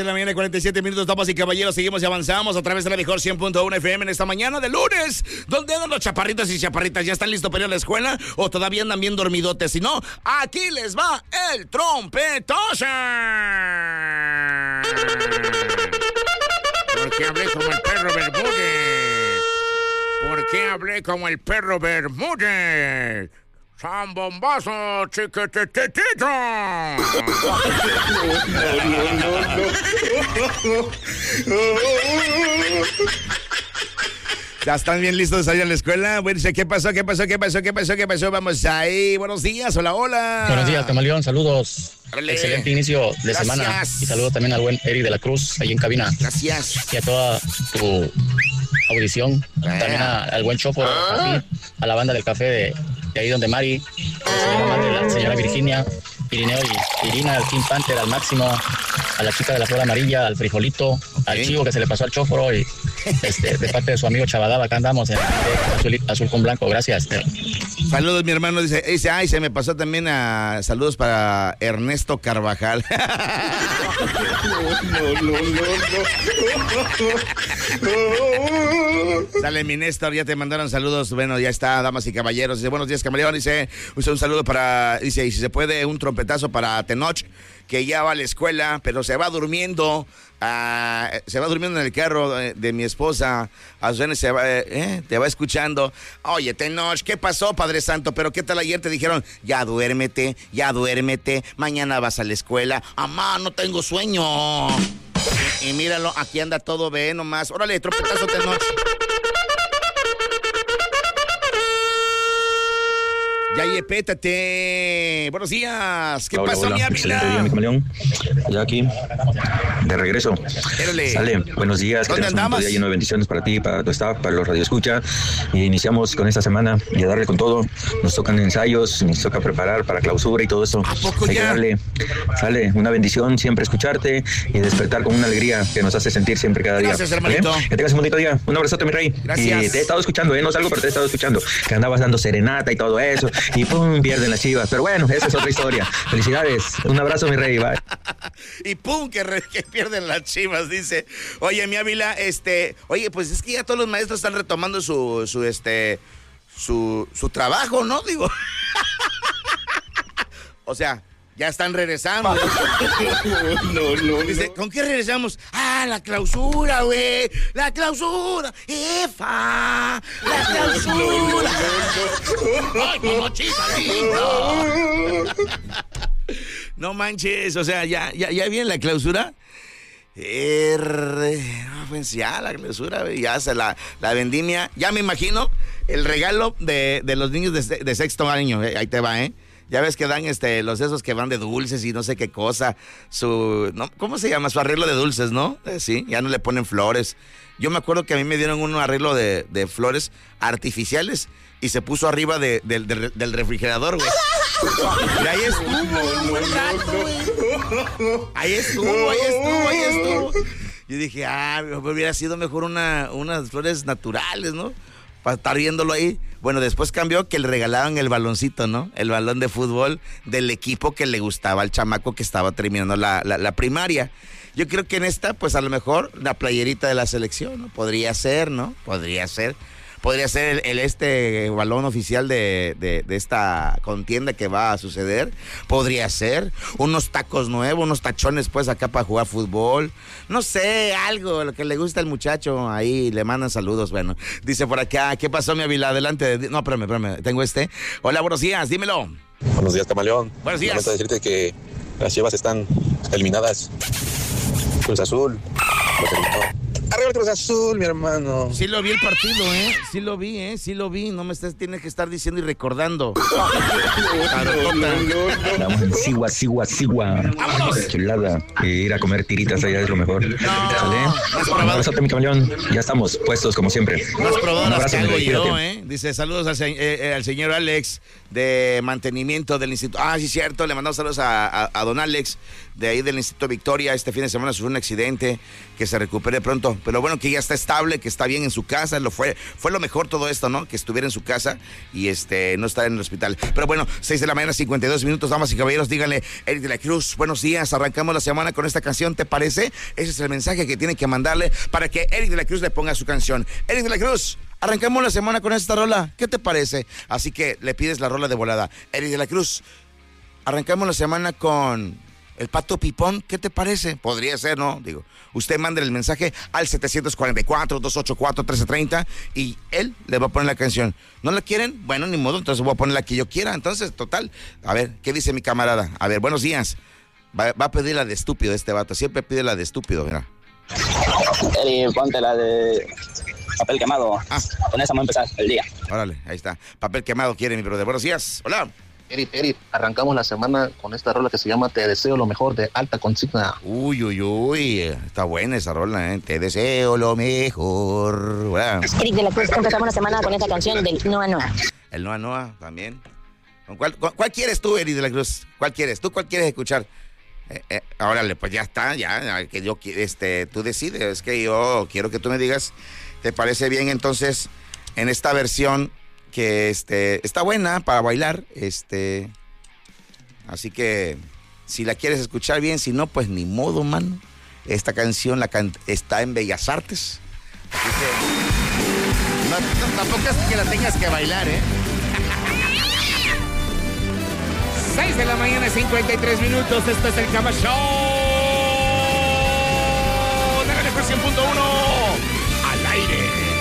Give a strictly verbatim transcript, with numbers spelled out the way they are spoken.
la mañana, cuarenta y siete minutos, damas y caballeros. Seguimos y avanzamos a través de la mejor cien punto uno F M en esta mañana de lunes. ¿Dónde andan los chaparritos y chaparritas? ¿Ya están listos para ir a la escuela o todavía andan bien dormidotes? Si no, aquí les va el trompetazo. ¿Por qué hablé como el perro Bermúdez? ¿Por qué hablé como el perro Bermúdez? ¡San bombazo, chiquititito! No, no, no, no. ¿Ya están bien listos de salir a la escuela? Bueno, ¿qué pasó? ¿Qué pasó? ¿Qué pasó? ¿Qué pasó? ¿Qué pasó? Vamos ahí. Buenos días. Hola, hola. Buenos días, Camaleón. Saludos. Dale. Excelente inicio de Gracias. semana. Y saludos también al buen Eri de la Cruz, ahí en cabina. Gracias. Y a toda tu audición. Ah. También a- al buen Chofo, a, ti, a la banda del café de, de ahí donde Mari, a la señora, Madre, la señora Virginia, Irineo y Irina, al King Panther, al Máximo, a la chica de la flor amarilla, al Frijolito, al Chivo que se le pasó al Choforo y este, de parte de su amigo Chavadaba, acá andamos en azul, azul con blanco. Gracias. Saludos, mi hermano. Dice, dice, ay, se me pasó también a saludos para Ernesto Carvajal. No, no, no, no. Sale mi Néstor, ya te mandaron saludos. Bueno, ya está, damas y caballeros. Dice, buenos días, camaleón. Dice, dice un saludo para, dice, y si se puede, un trompetazo para Tenoch, que ya va a la escuela, pero se va durmiendo. Ah, se va durmiendo en el carro de, de mi esposa. A Susana se va, eh, te va escuchando. Oye, Tenoch, ¿qué pasó, Padre Santo? Pero ¿qué tal ayer te dijeron? Ya duérmete, ya duérmete, mañana vas a la escuela. Amá, no tengo sueño. Y, y míralo, aquí anda todo, ve nomás. Órale, trompetazo, Tenoch. Ya, pétate. Buenos días. ¿Qué Hola, pasó, hola. mi Excelente día, mi Ávila? camaleón. Ya aquí, de regreso. Érale. Sale, buenos días. Que ¿Dónde tengas un andabas? día lleno de bendiciones para ti, para tu staff, para los radioescucha. Y iniciamos con esta semana y a darle con todo. Nos tocan ensayos, nos toca preparar para clausura y todo eso. ¿A poco Hay ya? que darle. Sale, una bendición siempre escucharte y despertar con una alegría que nos hace sentir siempre cada día. Gracias, hermanito. ¿Vale? Que tengas un bonito día. Un abrazote, mi rey. Gracias. Y te he estado escuchando, ¿eh? No salgo, pero te he estado escuchando. Que andabas dando serenata y todo eso. Y pum, pierden las Chivas. Pero bueno, esa es otra historia. Felicidades. Un abrazo, mi rey. Bye. Y pum, que, re- que pierden las Chivas, dice. Oye, mi Ávila, este, oye, pues es que ya todos los maestros están retomando su, su, este, su, su trabajo, ¿no? Digo. O sea, ya están regresando. No, no, Dice, no. ¿con qué regresamos? Ah, la clausura, güey. La clausura. Efa. La clausura. Ay, momochita linda. No manches, o sea, ya, ya, ya viene la clausura. R... No, pues ya, la clausura, güey, ya se la, la vendimia. Ya me imagino el regalo de, de los niños de, de sexto año. Eh, ahí te va, ¿eh? Ya ves que dan este los esos que van de dulces y no sé qué cosa. Su, ¿no? ¿Cómo se llama? Su arreglo de dulces, ¿no? Eh, sí, ya no le ponen flores. Yo me acuerdo que a mí me dieron un arreglo de, de flores artificiales y se puso arriba de, de, de, del refrigerador, güey. Y ahí estuvo, un buen rato, güey. Ahí estuvo, ahí estuvo, ahí estuvo. Yo dije, ah, hubiera sido mejor una, unas flores naturales, ¿no? Para estar viéndolo ahí. Bueno, después cambió que le regalaban el baloncito, ¿no? El balón de fútbol del equipo que le gustaba al chamaco que estaba terminando la, la, la primaria. Yo creo que en esta, pues a lo mejor, la playerita de la selección, ¿no? Podría ser, ¿no? Podría ser. Podría ser el, el este balón oficial de, de, de esta contienda que va a suceder. Podría ser unos tacos nuevos, unos tachones pues acá para jugar fútbol. No sé, algo, lo que le gusta al muchacho. Ahí le mandan saludos, bueno. Dice por acá, ¿qué pasó, mi Ávila? Adelante. No, espérame, espérame, tengo este. Hola, buenos días, dímelo. Buenos días, camaleón. Buenos días. Lamento decirte que las Chivas están eliminadas. Cruz Azul los eliminó. Arriba el Cruz Azul, mi hermano. Sí lo vi el partido, ¿eh? Sí lo vi, ¿eh? Sí lo vi. No me estás, tienes que estar diciendo y recordando. Vamos en Sigua, Sigua, Sigua. Chulada. E ir a comer tiritas allá es lo mejor. ¿Sale? Un abrazote, mi camaleón. Ya estamos puestos como siempre. No has probado Un las abrazo, que mi hago rey, yo, cuídate. ¿eh? Dice, saludos al, se- eh, eh, al señor Alex de mantenimiento del instituto. Ah, sí, cierto. Le mandamos saludos a, a, a don Alex de ahí del Instituto Victoria. Este fin de semana sufrió un accidente. Que se recupere pronto. Pero lo bueno que ya está estable, que está bien en su casa, lo fue, fue lo mejor todo esto, ¿no? Que estuviera en su casa y este no estar en el hospital. Pero bueno, seis de la mañana, cincuenta y dos minutos, damas y caballeros, díganle, Eric de la Cruz, buenos días, arrancamos la semana con esta canción, ¿te parece? Ese es el mensaje que tiene que mandarle para que Eric de la Cruz le ponga su canción. Eric de la Cruz, arrancamos la semana con esta rola, ¿qué te parece? Así que le pides la rola de volada. Eric de la Cruz, arrancamos la semana con el Pato Pipón, ¿qué te parece? Podría ser, ¿no? Digo, usted mande el mensaje al setecientos cuarenta y cuatro, doscientos ochenta y cuatro, trece treinta y él le va a poner la canción. ¿No la quieren? Bueno, ni modo, entonces voy a poner la que yo quiera. Entonces, total, a ver, ¿qué dice mi camarada? A ver, buenos días. Va, va a pedir la de estúpido este vato, siempre pide la de estúpido, mira. Eri, ponte la de papel quemado. Ah. Con esa vamos a empezar el día. Órale, ahí está. Papel quemado quiere mi brother. Buenos días. Hola. Eric, Eric, arrancamos la semana con esta rola que se llama Te deseo lo mejor de Alta Consigna. Uy, uy, uy, está buena esa rola, ¿eh? Te deseo lo mejor. Bueno. Eric de la Cruz, empezamos la semana con esta canción del Noa Noa. El Noa Noa también. ¿Con cuál, con, ¿Cuál quieres tú, Eric de la Cruz? ¿Cuál quieres? ¿Tú cuál quieres escuchar? Eh, eh, órale, pues ya está, ya, que yo, este, tú decides, es que yo quiero que tú me digas, ¿te parece bien entonces en esta versión que este está buena para bailar, este, así que si la quieres escuchar bien, si no, pues ni modo, mano. Esta canción la can- está en Bellas Artes, así que no, no, tampoco es que la tengas que bailar, ¿eh? seis de la mañana, cincuenta y tres minutos, esto es el Cama Show de la mejor cien punto uno.